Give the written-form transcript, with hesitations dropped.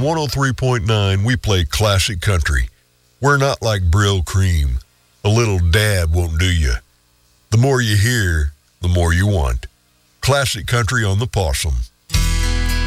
103.9, we play classic country. We're not like Brill Cream. A little dab won't do you. The more you hear, the more you want. Classic country on the Possum.